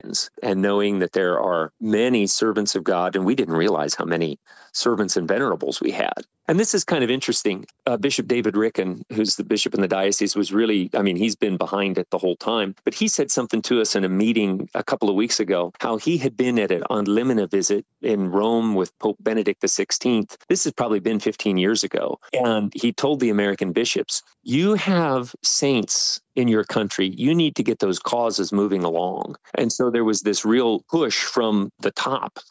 Americans, and knowing that there are many servants of God, and we didn't realize how many servants and venerables we had. And this is kind of interesting. Bishop David Ricken, who's the bishop in the diocese, was really, he's been behind it the whole time, but he said something to us in a meeting a couple of weeks ago, how he had been at an on limina visit in Rome with Pope Benedict XVI. This has probably been 15 years ago. And he told the American bishops, you have saints in your country, you need to get those causes moving along. And so there was this real push from the top.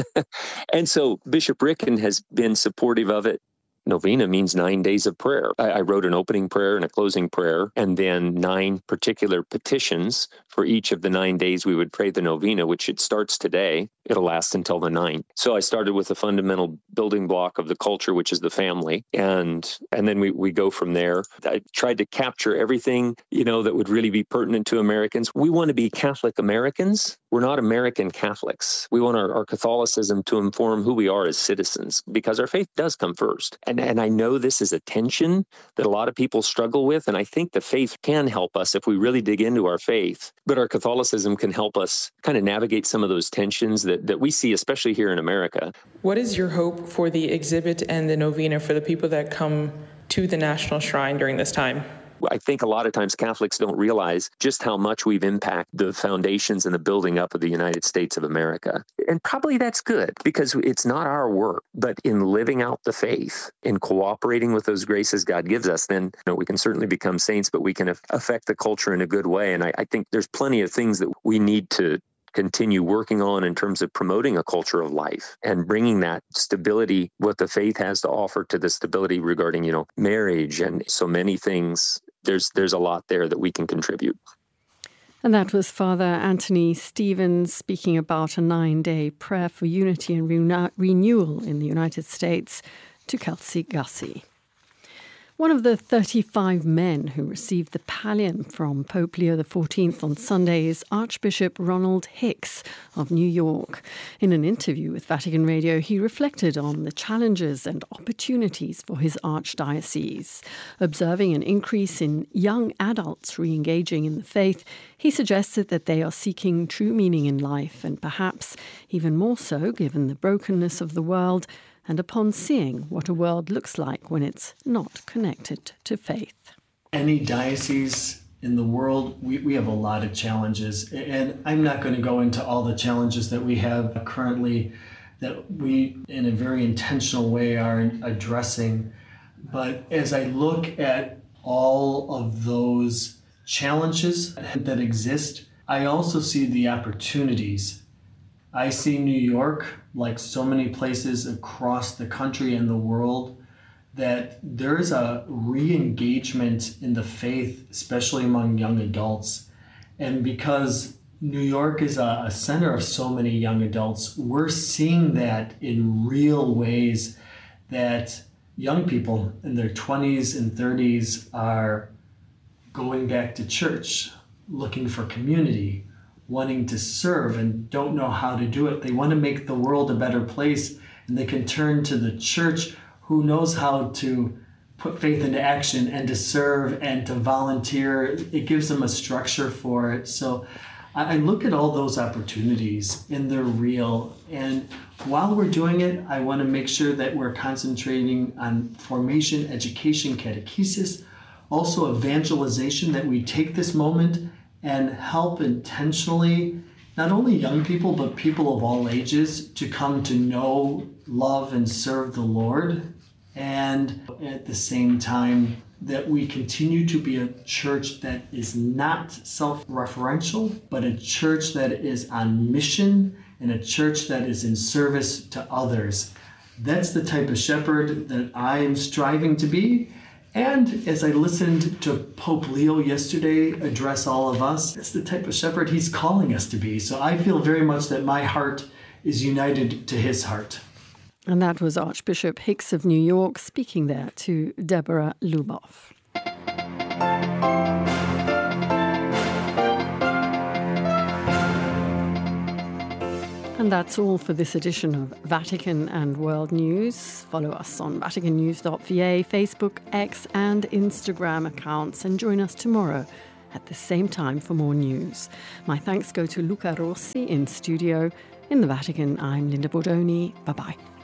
And so Bishop Ricken has been supportive of it. Novena means 9 days of prayer. I wrote an opening prayer and a closing prayer, and then 9 particular petitions for each of the 9 days we would pray the novena, which it starts today. It'll last until the 9th. So I started with the fundamental building block of the culture, which is the family, and then we go from there. I tried to capture everything, that would really be pertinent to Americans. We want to be Catholic Americans. We're not American Catholics. We want our Catholicism to inform who we are as citizens, because our faith does come first. And I know this is a tension that a lot of people struggle with, and I think the faith can help us if we really dig into our faith. But our Catholicism can help us kind of navigate some of those tensions that we see, especially here in America. What is your hope for the exhibit and the novena for the people that come to the National Shrine during this time? I think a lot of times Catholics don't realize just how much we've impacted the foundations and the building up of the United States of America. And probably that's good, because it's not our work, but in living out the faith, in cooperating with those graces God gives us, then we can certainly become saints, but we can affect the culture in a good way. And I think there's plenty of things that we need to continue working on in terms of promoting a culture of life and bringing that stability, what the faith has to offer, to the stability regarding, marriage and so many things. There's a lot there that we can contribute. And that was Father Anthony Stevens speaking about a 9-day prayer for unity and renewal in the United States to Kelsey Gussie. One of the 35 men who received the pallium from Pope Leo XIV on Sunday is Archbishop Ronald Hicks of New York. In an interview with Vatican Radio, he reflected on the challenges and opportunities for his archdiocese. Observing an increase in young adults re-engaging in the faith, he suggested that they are seeking true meaning in life, and perhaps even more so given the brokenness of the world, and upon seeing what a world looks like when it's not connected to faith. Any diocese in the world, we have a lot of challenges. And I'm not going to go into all the challenges that we have currently that we, in a very intentional way, are addressing. But as I look at all of those challenges that exist, I also see the opportunities. I see New York, like so many places across the country and the world, that there's a re-engagement in the faith, especially among young adults. And because New York is a center of so many young adults, we're seeing that in real ways, that young people in their 20s and 30s are going back to church, looking for community, wanting to serve and don't know how to do it. They want to make the world a better place, and they can turn to the church, who knows how to put faith into action and to serve and to volunteer. It gives them a structure for it. So I look at all those opportunities, and they're real. And while we're doing it, I want to make sure that we're concentrating on formation, education, catechesis, also evangelization, that we take this moment and help intentionally, not only young people, but people of all ages, to come to know, love, and serve the Lord. And at the same time, that we continue to be a church that is not self-referential, but a church that is on mission, and a church that is in service to others. That's the type of shepherd that I am striving to be. And as I listened to Pope Leo yesterday address all of us, that's the type of shepherd he's calling us to be. So I feel very much that my heart is united to his heart. And that was Archbishop Hicks of New York speaking there to Deborah Luboff. And that's all for this edition of Vatican and World News. Follow us on vaticannews.va, Facebook, X and Instagram accounts, and join us tomorrow at the same time for more news. My thanks go to Luca Rossi in studio. In the Vatican, I'm Linda Bordoni. Bye-bye.